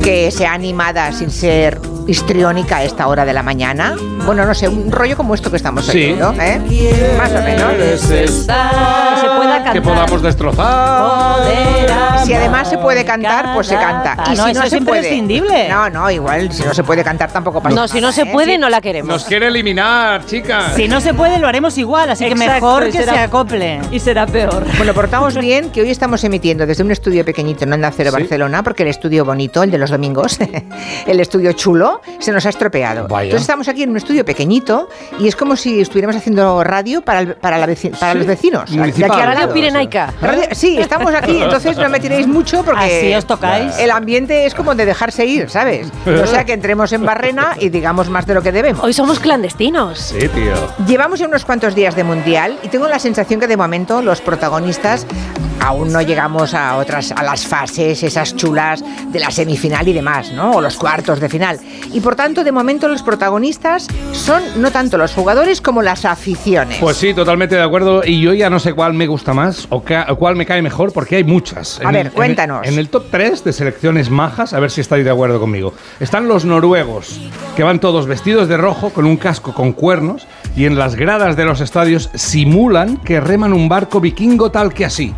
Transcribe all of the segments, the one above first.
que sea animada sin ser histriónica a esta hora de la mañana. Bueno, no sé, un rollo como esto que estamos oyendo, ¿eh? Más o menos. Que se pueda cantar. Que podamos destrozar. Si además se puede cantar, pues se canta. Y si no se puede, imprescindible. No, igual, si no se puede cantar tampoco pasa nada. No, si no se puede, no la queremos. Nos quiere eliminar, chicas. Si no se puede, lo haremos igual, así que mejor que se acople. Y será peor. Bueno, portamos bien que hoy estamos emitiendo desde un estudio pequeñito en Onda Cero Barcelona, porque el estudio bonito, el de los domingos, el estudio chulo, se nos ha estropeado. Vaya. Entonces estamos aquí en un estudio pequeñito y es como si estuviéramos haciendo radio para los vecinos. Municipal. De aquí Radio Pirenaica. Sí, estamos aquí, entonces no me tiréis mucho porque así os tocáis. El ambiente es como de dejarse ir, ¿sabes? No sea que entremos en barrena y digamos más de lo que debemos. Hoy somos clandestinos. Sí, tío. Llevamos ya unos cuantos días de Mundial y tengo la sensación que de momento los protagonistas aún no llegamos a las fases esas chulas de la semifinal y demás, ¿no? O los cuartos de final. Y por tanto, de momento los protagonistas son no tanto los jugadores como las aficiones. Pues sí, totalmente de acuerdo. Y yo ya no sé cuál me gusta más o cuál me cae mejor, porque hay muchas. A ver, cuéntanos. En el top 3 de selecciones majas, a ver si estáis de acuerdo conmigo, están los noruegos, que van todos vestidos de rojo con un casco con cuernos y en las gradas de los estadios simulan que reman un barco vikingo tal que así.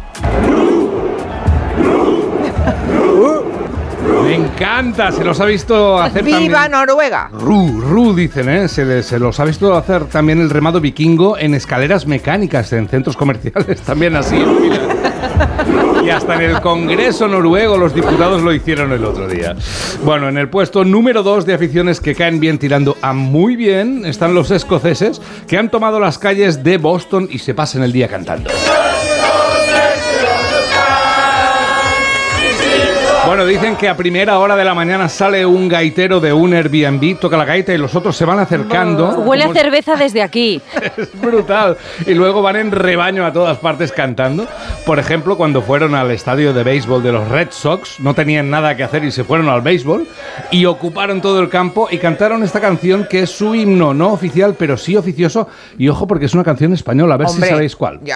Me encanta, se los ha visto hacer también. ¡Viva Noruega! Ru, dicen, ¿eh? Se los ha visto hacer también el remado vikingo en escaleras mecánicas, en centros comerciales, también así. Y hasta en el Congreso noruego los diputados lo hicieron el otro día. Bueno, en el puesto número 2 de aficiones que caen bien tirando a muy bien están los escoceses, que han tomado las calles de Boston y se pasan el día cantando. Bueno, dicen que a primera hora de la mañana sale un gaitero de un Airbnb, toca la gaita y los otros se van acercando. Huele a cerveza desde aquí. Es brutal. Y luego van en rebaño a todas partes cantando. Por ejemplo, cuando fueron al estadio de béisbol de los Red Sox, no tenían nada que hacer y se fueron al béisbol y ocuparon todo el campo y cantaron esta canción que es su himno, no oficial, pero sí oficioso. Y ojo, porque es una canción española, a ver si sabéis cuál. Ya.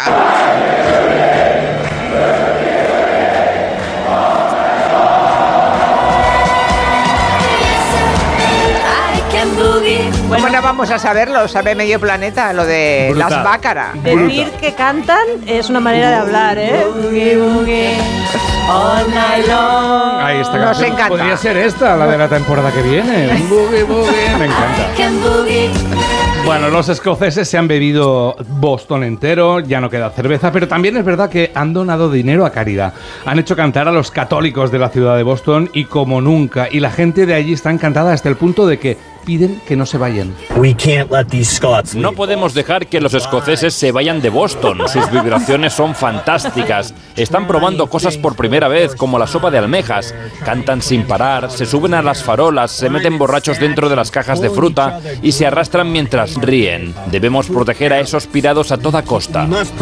Bueno, vamos a saberlo, sabe medio planeta, lo de Brutal. las bácaras. Decir que cantan es una manera de hablar, ¿eh? Boogie, boogie, all night long. Ahí esta Nos canción encanta. podría ser esta, la de la temporada que viene. Boogie, boogie, me encanta. Bueno, los escoceses se han bebido Boston entero, ya no queda cerveza, pero también es verdad que han donado dinero a caridad. Han hecho cantar a los católicos de la ciudad de Boston y como nunca. Y la gente de allí está encantada hasta el punto de que piden que no se vayan. No podemos dejar que los escoceses se vayan de Boston. Sus vibraciones son fantásticas. Están probando cosas por primera vez, como la sopa de almejas. Cantan sin parar, se suben a las farolas, se meten borrachos dentro de las cajas de fruta y se arrastran mientras ríen. Debemos proteger a esos pirados a toda costa.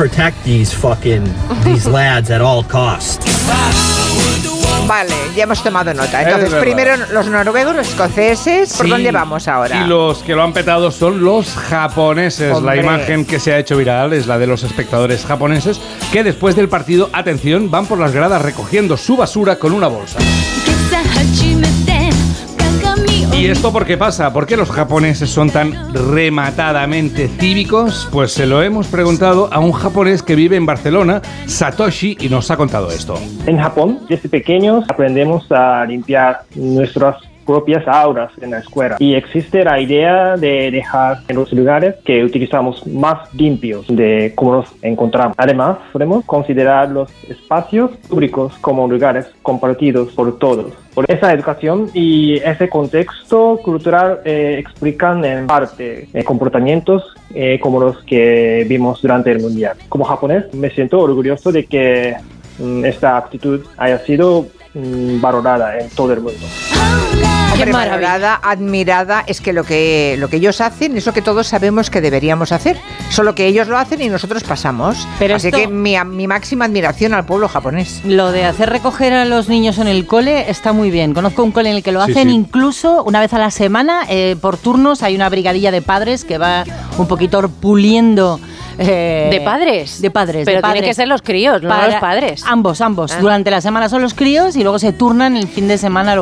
Vale, ya hemos tomado nota. Entonces, primero los noruegos, los escoceses, ¿por dónde vamos ahora? Y los que lo han petado son los japoneses. Hombre. La imagen que se ha hecho viral es la de los espectadores japoneses que después del partido, atención, van por las gradas recogiendo su basura con una bolsa. ¿Y esto por qué pasa? ¿Por qué los japoneses son tan rematadamente cívicos? Pues se lo hemos preguntado a un japonés que vive en Barcelona, Satoshi, y nos ha contado esto. En Japón, desde pequeños aprendemos a limpiar nuestras propias aulas en la escuela y existe la idea de dejar en los lugares que utilizamos más limpios de cómo nos encontramos. Además, podemos considerar los espacios públicos como lugares compartidos por todos. Por esa educación y ese contexto cultural explican en parte comportamientos como los que vimos durante el Mundial. Como japonés me siento orgulloso de que esta actitud haya sido valorada en todo el mundo. Hombre, valorada, admirada, es que lo que ellos hacen es lo que todos sabemos que deberíamos hacer, solo que ellos lo hacen y nosotros pasamos. Pero así que mi máxima admiración al pueblo japonés. Lo de hacer recoger a los niños en el cole está muy bien. Conozco un cole en el que lo Sí, hacen sí. incluso una vez a la semana, por turnos. Hay una brigadilla de padres que va un poquito puliendo. ¿De padres? De padres. Pero de padres. tienen que ser los críos, no los padres. Ambos. Ah. Durante la semana son los críos y luego se turnan el fin de semana